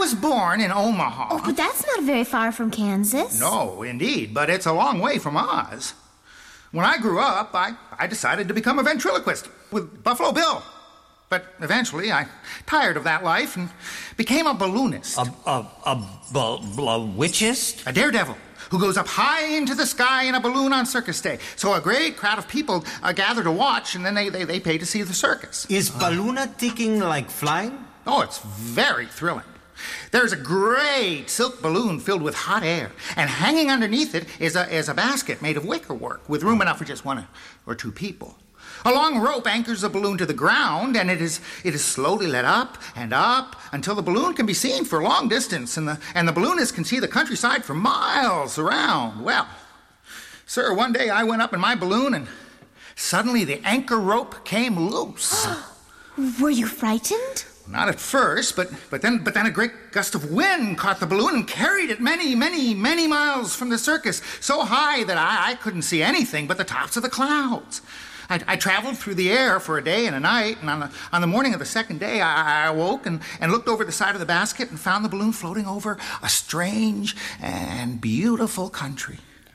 was born in Omaha. Oh, but that's not very far from Kansas. No, indeed, but it's a long way from Oz. When I grew up, I decided to become a ventriloquist with Buffalo Bill. But eventually, I tired of that life and became a balloonist. A witchist? A daredevil who goes up high into the sky in a balloon on circus day. So a great crowd of people gather to watch, and then they pay to see the circus. Is balloonaticking like flying? Oh, it's very thrilling. There's a great silk balloon filled with hot air, and hanging underneath it is a basket made of wicker work with room enough for just one or two people. A long rope anchors the balloon to the ground, and it is slowly let up and up until the balloon can be seen for a long distance, and the balloonist can see the countryside for miles around. Well, sir, one day I went up in my balloon, and suddenly the anchor rope came loose. Were you frightened? Not at first, but then a great gust of wind caught the balloon and carried it many, many, many miles from the circus, so high that I couldn't see anything but the tops of the clouds. I traveled through the air for a day and a night, and on the morning of the second day, I awoke and looked over the side of the basket and found the balloon floating over a strange and beautiful country.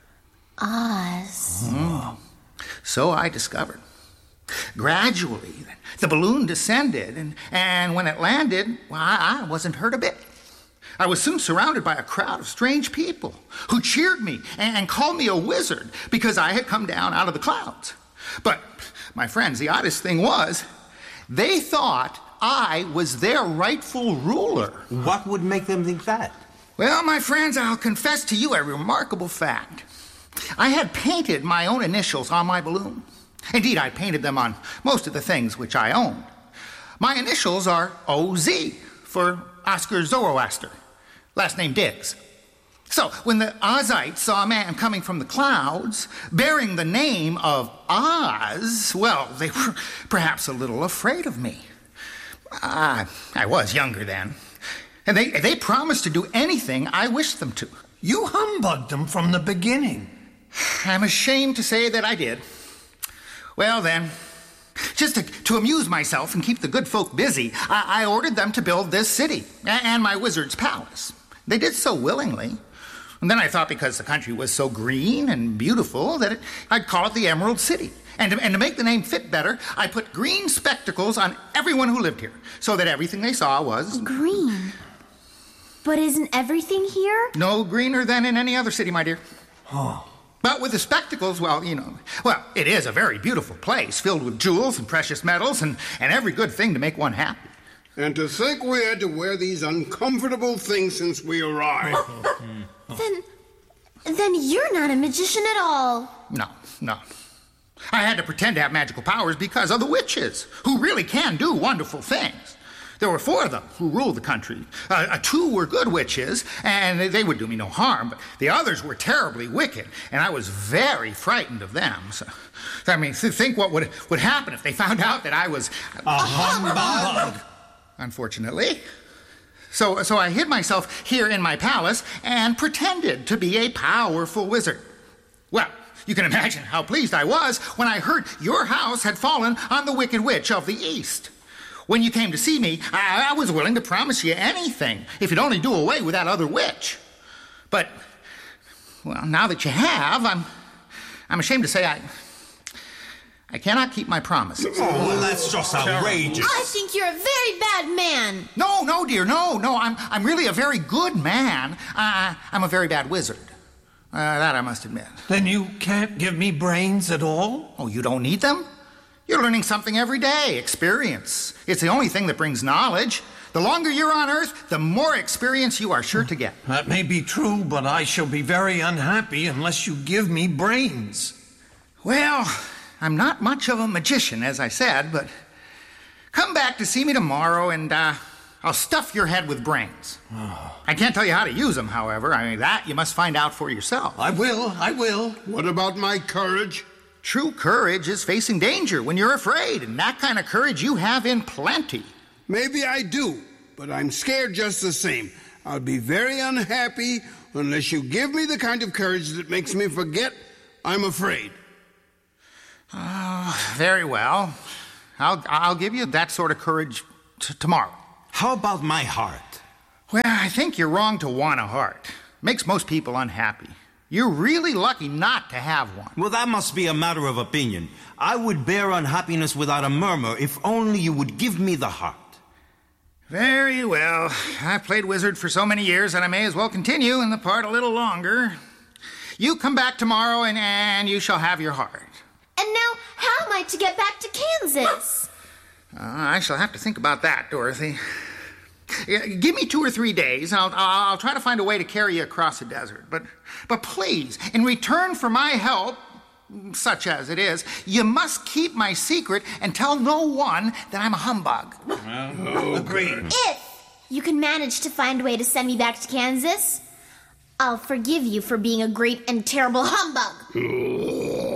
Oz. Mm. So I discovered. Gradually, the balloon descended, and when it landed, well, I wasn't hurt a bit. I was soon surrounded by a crowd of strange people who cheered me and called me a wizard because I had come down out of the clouds. But, my friends, the oddest thing was, they thought I was their rightful ruler. What would make them think that? Well, my friends, I'll confess to you a remarkable fact. I had painted my own initials on my balloon. Indeed, I painted them on most of the things which I owned. My initials are OZ for Oscar Zoroaster, last name Diggs. So, when the Ozites saw a man coming from the clouds, bearing the name of Oz, well, they were perhaps a little afraid of me. I was younger then, and they promised to do anything I wished them to. You humbugged them from the beginning. I'm ashamed to say that I did. Well, then, just to amuse myself and keep the good folk busy, I ordered them to build this city and my wizard's palace. They did so willingly. And then I thought because the country was so green and beautiful that I'd call it the Emerald City. And to make the name fit better, I put green spectacles on everyone who lived here, so that everything they saw was... Green? But isn't everything here? No greener than in any other city, my dear. Oh. But with the spectacles, well, it is a very beautiful place, filled with jewels and precious metals and every good thing to make one happy. And to think we had to wear these uncomfortable things since we arrived. Then you're not a magician at all. No. I had to pretend to have magical powers because of the witches, who really can do wonderful things. There were 4 of them who ruled the country. 2 were good witches, and they would do me no harm, but the others were terribly wicked, and I was very frightened of them. So I mean, think what would happen if they found out that I was... A humbug! Unfortunately. So I hid myself here in my palace and pretended to be a powerful wizard. Well, you can imagine how pleased I was when I heard your house had fallen on the Wicked Witch of the East. When you came to see me, I was willing to promise you anything if you'd only do away with that other witch. But, well, now that you have, I'm ashamed to say I cannot keep my promises. Oh, that's just outrageous. I think you're a very bad man. No, dear, no. I'm really a very good man. I'm a very bad wizard. That I must admit. Then you can't give me brains at all? Oh, you don't need them? You're learning something every day, experience. It's the only thing that brings knowledge. The longer you're on Earth, the more experience you are sure to get. That may be true, but I shall be very unhappy unless you give me brains. Well, I'm not much of a magician, as I said, but come back to see me tomorrow and I'll stuff your head with brains. Oh. I can't tell you how to use them, however. I mean, that you must find out for yourself. I will. What about my courage? True courage is facing danger when you're afraid, and that kind of courage you have in plenty. Maybe I do, but I'm scared just the same. I'll be very unhappy unless you give me the kind of courage that makes me forget I'm afraid. Very well. I'll give you that sort of courage tomorrow. How about my heart? Well, I think you're wrong to want a heart. Makes most people unhappy. You're really lucky not to have one. Well, that must be a matter of opinion. I would bear unhappiness without a murmur if only you would give me the heart. Very well. I've played wizard for so many years that I may as well continue in the part a little longer. You come back tomorrow and you shall have your heart. And now, how am I to get back to Kansas? I shall have to think about that, Dorothy. Give me 2 or 3 days, and I'll try to find a way to carry you across the desert. But please, in return for my help, such as it is, you must keep my secret and tell no one that I'm a humbug. Well, agreed. If you can manage to find a way to send me back to Kansas, I'll forgive you for being a great and terrible humbug.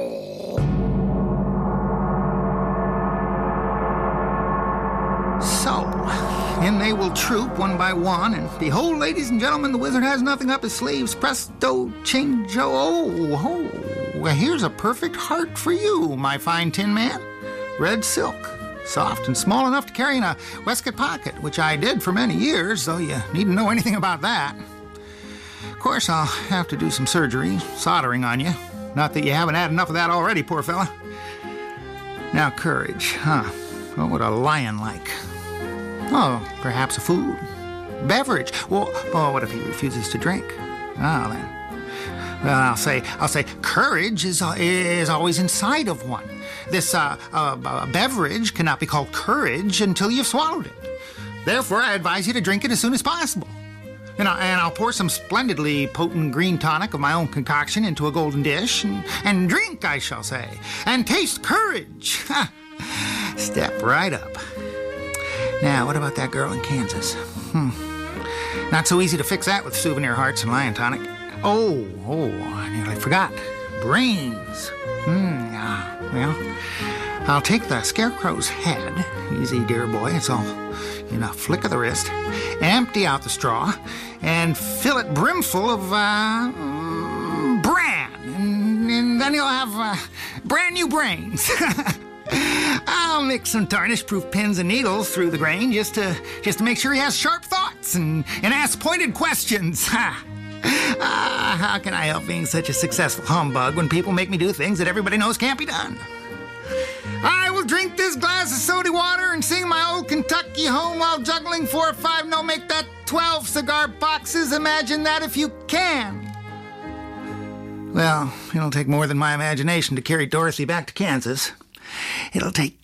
So, in they will troop one by one, and behold, ladies and gentlemen, the wizard has nothing up his sleeves. Presto, chango. Oh, well, here's a perfect heart for you, my fine tin man. Red silk, soft and small enough to carry in a waistcoat pocket, which I did for many years, though you needn't know anything about that. Of course, I'll have to do some surgery, soldering on you. Not that you haven't had enough of that already, poor fella. Now, courage, huh? What would a lion like? Oh, perhaps a food. Beverage. Well, what if he refuses to drink? Oh, then. Well, I'll say, courage is always inside of one. This beverage cannot be called courage until you've swallowed it. Therefore, I advise you to drink it as soon as possible. And I'll pour some splendidly potent green tonic of my own concoction into a golden dish, and drink, I shall say, and taste courage. Step right up. Now, what about that girl in Kansas? Not so easy to fix that with souvenir hearts and lion tonic. Oh, I nearly forgot. Brains. Well, I'll take the scarecrow's head. Easy, dear boy. It's all in a flick of the wrist. Empty out the straw and fill it brimful of bran. And then you'll have brand new brains. I'll mix some tarnish-proof pins and needles through the grain just to make sure he has sharp thoughts and ask pointed questions. How can I help being such a successful humbug when people make me do things that everybody knows can't be done? I will drink this glass of soda water and sing my old Kentucky home while juggling 4 or 5. No, make that 12 cigar boxes. Imagine that if you can. Well, it'll take more than my imagination to carry Dorothy back to Kansas. It'll take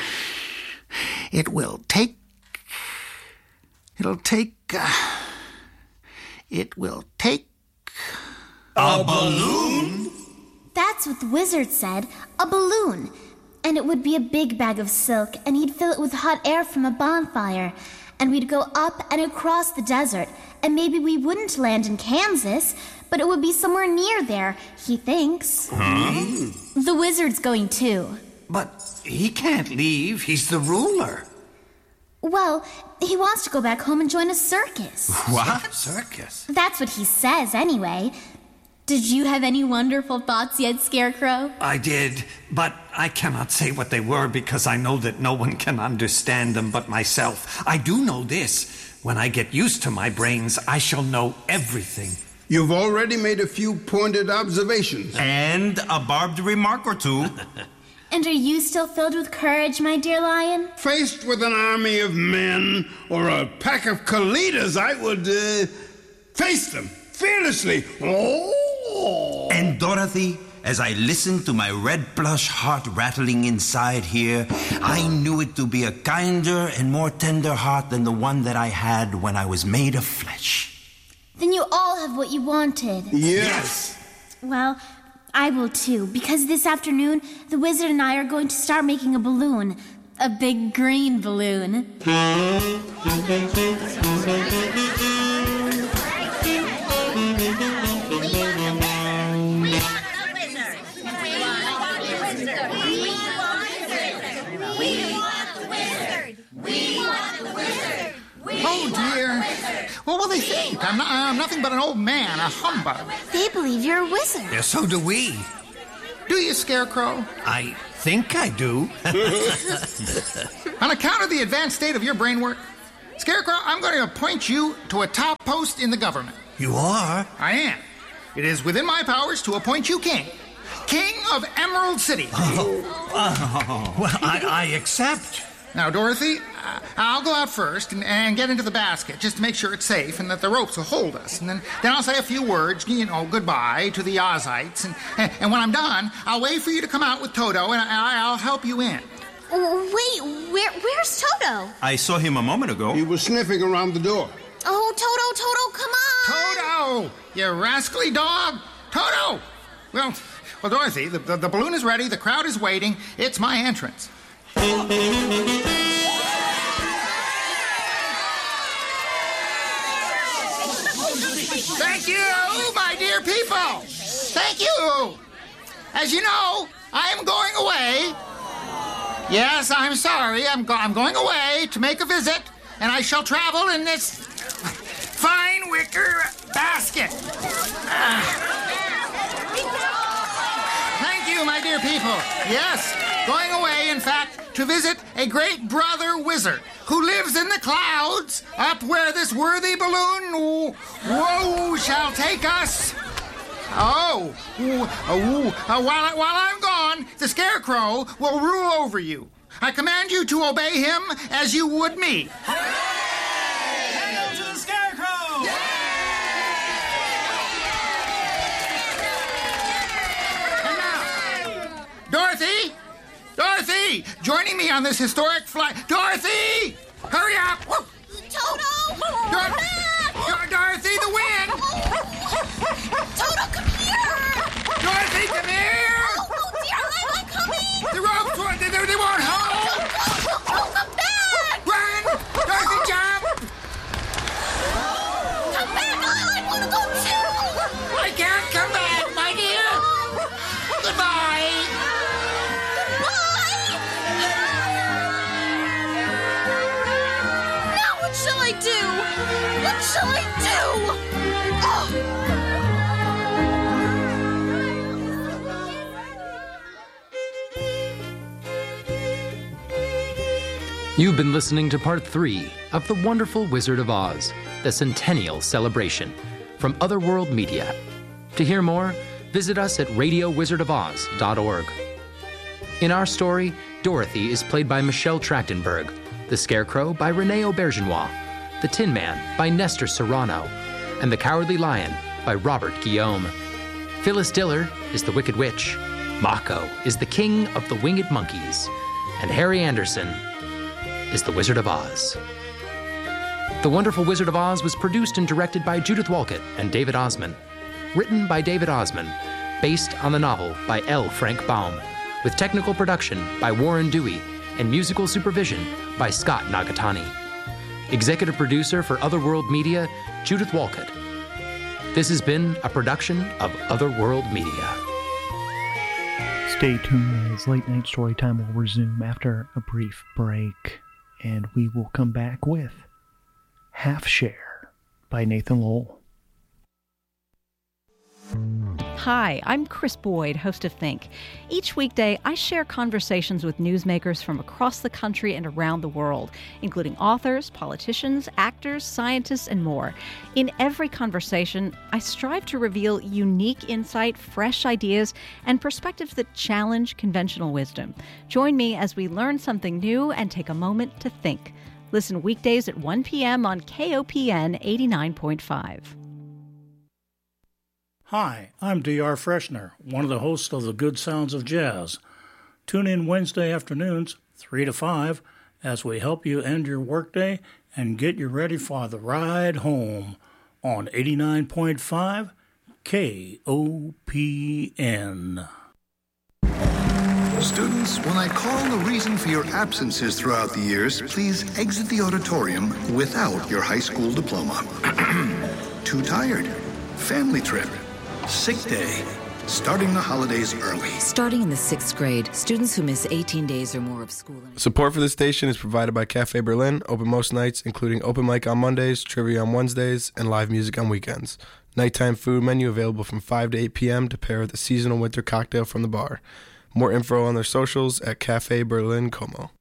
a balloon? That's what the wizard said, a balloon. And it would be a big bag of silk, and he'd fill it with hot air from a bonfire. And we'd go up and across the desert, and maybe we wouldn't land in Kansas, but it would be somewhere near there, he thinks. The wizard's going too. But he can't leave. He's the ruler. Well, he wants to go back home and join a circus. What? Circus? That's what he says, anyway. Did you have any wonderful thoughts yet, Scarecrow? I did, but I cannot say what they were because I know that no one can understand them but myself. I do know this. When I get used to my brains, I shall know everything. You've already made a few pointed observations. And a barbed remark or two. And are you still filled with courage, my dear lion? Faced with an army of men or a pack of Kalitas, I would face them fearlessly. Oh! And Dorothy, as I listened to my red plush heart rattling inside here, I knew it to be a kinder and more tender heart than the one that I had when I was made of flesh. Then you all have what you wanted. Yes. Well, I will too, because this afternoon, the wizard and I are going to start making a balloon. A big green balloon. Oh, dear. What will they think? I'm nothing but an old man, a humbug. They believe you're a wizard. Yeah, so do we. Do you, Scarecrow? I think I do. On account of the advanced state of your brain work, Scarecrow, I'm going to appoint you to a top post in the government. You are? I am. It is within my powers to appoint you king. King of Emerald City. Well, I accept. Now, Dorothy, I'll go out first and get into the basket just to make sure it's safe and that the ropes will hold us. And then I'll say a few words, goodbye to the Ozites. And when I'm done, I'll wait for you to come out with Toto and I'll help you in. Wait, where's Toto? I saw him a moment ago. He was sniffing around the door. Oh, Toto, come on! Toto! You rascally dog! Toto! Well, Dorothy, the balloon is ready, the crowd is waiting. It's my entrance. Thank you, my dear people! Thank you! As you know, I am going away. Yes, I'm sorry. I'm going away to make a visit, and I shall travel in this fine wicker basket. Thank you, my dear people. Yes, going away, in fact, to visit a great brother wizard who lives in the clouds up where this worthy balloon shall take us. While I'm gone, the Scarecrow will rule over you. I command you to obey him as you would me. Hail to the Scarecrow! And now, Dorothy, joining me on this historic flight. Dorothy, hurry up! Toto! Dorothy, the wind! Toto, come here! Dorothy, come here! Oh dear, I'm coming! The ropes they won't hold! Go, come back! Run! Dorothy, jump! Come back! I want to go too! I can't come back, my dear! Goodbye! Now what shall I do? What shall I do? Oh. You've been listening to part 3 of The Wonderful Wizard of Oz, the Centennial Celebration, from Otherworld Media. To hear more, visit us at radiowizardofoz.org. In our story, Dorothy is played by Michelle Trachtenberg, the Scarecrow by Renee Aubergenois, the Tin Man by Nestor Serrano, and the Cowardly Lion by Robert Guillaume. Phyllis Diller is the Wicked Witch, Mako is the King of the Winged Monkeys, and Harry Anderson is the Wizard of Oz. The Wonderful Wizard of Oz was produced and directed by Judith Walcott and David Osman. Written by David Osman, based on the novel by L. Frank Baum, with technical production by Warren Dewey and musical supervision by Scott Nagatani. Executive producer for Otherworld Media, Judith Walcott. This has been a production of Otherworld Media. Stay tuned as Late Night Storytime will resume after a brief break, and we will come back with Half Share by Nathan Lowell. Hi, I'm Chris Boyd, host of Think. Each weekday, I share conversations with newsmakers from across the country and around the world, including authors, politicians, actors, scientists, and more. In every conversation, I strive to reveal unique insight, fresh ideas, and perspectives that challenge conventional wisdom. Join me as we learn something new and take a moment to think. Listen weekdays at 1 p.m. on KOPN 89.5. Hi, I'm D.R. Freshner, one of the hosts of The Good Sounds of Jazz. Tune in Wednesday afternoons, 3 to 5, as we help you end your workday and get you ready for the ride home on 89.5 KOPN. Students, when I call the reason for your absences throughout the years, please exit the auditorium without your high school diploma. Too tired? Family trip? Sick day? Starting the holidays early. Starting in the 6th grade, students who miss 18 days or more of school. Support for this station is provided by Cafe Berlin, open most nights, including open mic on Mondays, trivia on Wednesdays, and live music on weekends. Nighttime food menu available from 5 to 8 p.m. to pair with a seasonal winter cocktail from the bar. More info on their socials at Cafe Berlin Como.